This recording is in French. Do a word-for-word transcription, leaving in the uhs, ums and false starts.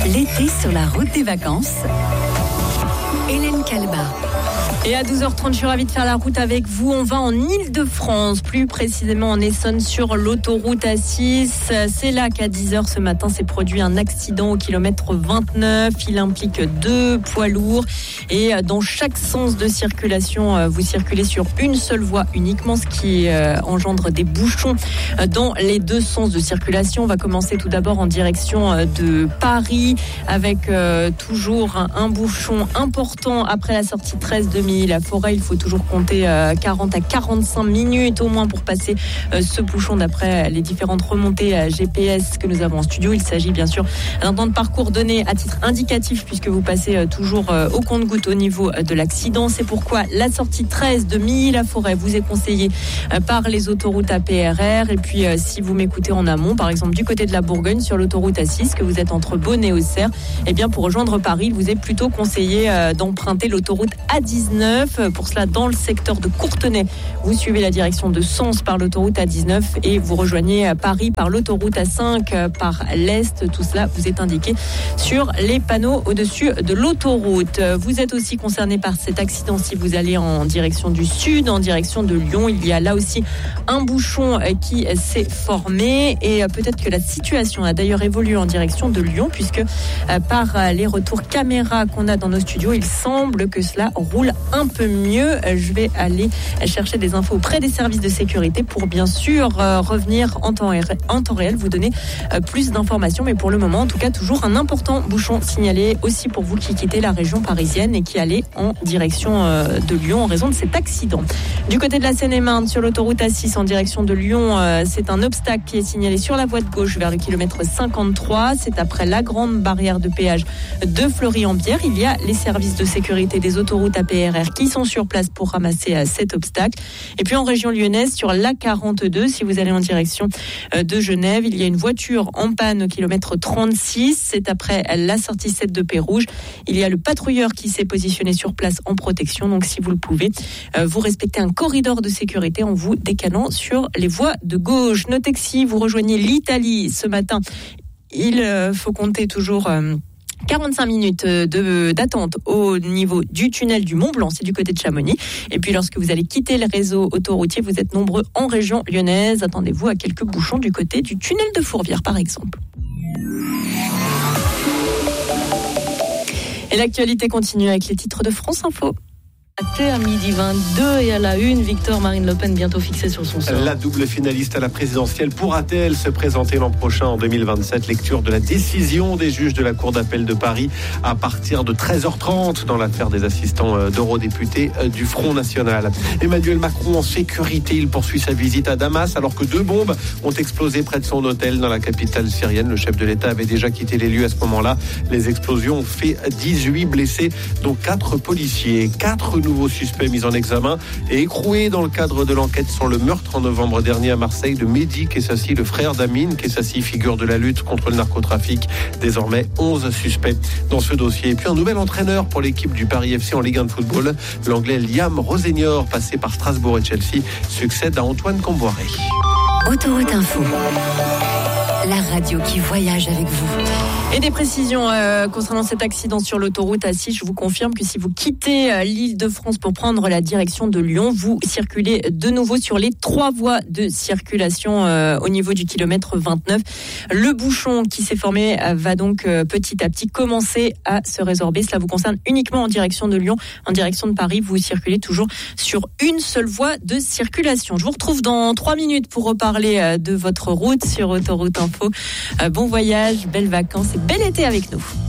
L'été sur la route des vacances. Hélène Calba. Et à douze heures trente, je suis ravie de faire la route avec vous. On va en Île-de-France, plus précisément en Essonne, sur l'autoroute A six. C'est là qu'à dix heures ce matin s'est produit un accident au kilomètre vingt-neuf. Il implique deux poids lourds. Et dans chaque sens de circulation, vous circulez sur une seule voie uniquement, ce qui engendre des bouchons dans les deux sens de circulation. On va commencer tout d'abord en direction de Paris, avec toujours un bouchon important après la sortie treize de la Forêt. Il faut toujours compter quarante à quarante-cinq minutes au moins pour passer ce bouchon d'après les différentes remontées G P S que nous avons en studio. Il s'agit bien sûr d'un temps de parcours donné à titre indicatif puisque vous passez toujours au compte-gouttes au niveau de l'accident. C'est pourquoi la sortie treize de Milly-la-Forêt vous est conseillée par les autoroutes A P R R. Et puis si vous m'écoutez en amont, par exemple du côté de la Bourgogne sur l'autoroute A six, que vous êtes entre Beaune et Auxerre, eh bien pour rejoindre Paris, il vous est plutôt conseillé d'emprunter l'autoroute A dix-neuf. Pour cela, dans le secteur de Courtenay, vous suivez la direction de Sens par l'autoroute A dix-neuf et vous rejoignez Paris par l'autoroute A cinq par l'Est. Tout cela vous est indiqué sur les panneaux au-dessus de l'autoroute. Vous êtes aussi concerné par cet accident si vous allez en direction du sud, en direction de Lyon. Il y a là aussi un bouchon qui s'est formé et peut-être que la situation a d'ailleurs évolué en direction de Lyon puisque par les retours caméra qu'on a dans nos studios, il semble que cela roule un peu mieux. Je vais aller chercher des infos auprès des services de sécurité pour bien sûr euh, revenir en temps, ré- en temps réel, vous donner euh, plus d'informations. Mais pour le moment, en tout cas, toujours un important bouchon signalé aussi pour vous qui quittez la région parisienne et qui allez en direction euh, de Lyon en raison de cet accident. Du côté de la Seine-et-Marne, sur l'autoroute A six en direction de Lyon, euh, c'est un obstacle qui est signalé sur la voie de gauche vers le kilomètre cinquante-trois. C'est après la grande barrière de péage de Fleury-en-Bière. Il y a les services de sécurité des autoroutes A P R R qui sont sur place pour ramasser cet obstacle. Et puis en région lyonnaise, sur l'A quarante-deux, si vous allez en direction de Genève, il y a une voiture en panne au kilomètre trente-six. C'est après la sortie sept de Pérouge. Il y a le patrouilleur qui s'est positionné sur place en protection. Donc si vous le pouvez, vous respectez un corridor de sécurité en vous décalant sur les voies de gauche. Notez que si vous rejoignez l'Italie ce matin, il faut compter toujours quarante-cinq minutes de, d'attente au niveau du tunnel du Mont-Blanc, c'est du côté de Chamonix. Et puis lorsque vous allez quitter le réseau autoroutier, vous êtes nombreux en région lyonnaise. Attendez-vous à quelques bouchons du côté du tunnel de Fourvière, par exemple. Et l'actualité continue avec les titres de France Info. À midi vingt-deux et à la une, Victor Marine Le Pen bientôt fixée sur son sort. La double finaliste à la présidentielle pourra-t-elle se présenter l'an prochain en deux mille vingt-sept? Lecture de la décision des juges de la Cour d'appel de Paris à partir de treize heures trente dans l'affaire des assistants d'eurodéputés du Front National. Emmanuel Macron en sécurité, il poursuit sa visite à Damas alors que deux bombes ont explosé près de son hôtel dans la capitale syrienne. Le chef de l'État avait déjà quitté les lieux à ce moment-là. Les explosions ont fait dix-huit blessés, dont quatre policiers. Quatre nouveaux suspects mis en examen et écroués dans le cadre de l'enquête sur le meurtre en novembre dernier à Marseille de Mehdi Kessassi, le frère d'Amine Kessassi, figure de la lutte contre le narcotrafic. Désormais, onze suspects dans ce dossier. Et puis un nouvel entraîneur pour l'équipe du Paris F C en Ligue un de football. L'anglais Liam Rosenior, passé par Strasbourg et Chelsea, succède à Antoine Camboiré. Autoroute Info, la radio qui voyage avec vous. Et des précisions euh, concernant cet accident sur l'autoroute A six. Je vous confirme que si vous quittez euh, l'Île-de-France pour prendre la direction de Lyon, vous circulez de nouveau sur les trois voies de circulation euh, au niveau du kilomètre vingt-neuf. Le bouchon qui s'est formé euh, va donc euh, petit à petit commencer à se résorber. Cela vous concerne uniquement en direction de Lyon. En direction de Paris, vous circulez toujours sur une seule voie de circulation. Je vous retrouve dans trois minutes pour reparler euh, de votre route sur Autoroute Info. Euh, bon voyage, belles vacances et bel été avec nous.